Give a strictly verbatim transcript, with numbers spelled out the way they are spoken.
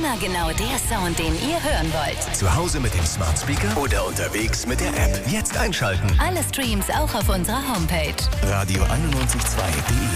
Immer genau der Sound, den ihr hören wollt. Zu Hause mit dem Smart Speaker oder unterwegs mit der App. Jetzt einschalten. Alle Streams auch auf unserer Homepage. radio einundneunzig Komma zwei punkt de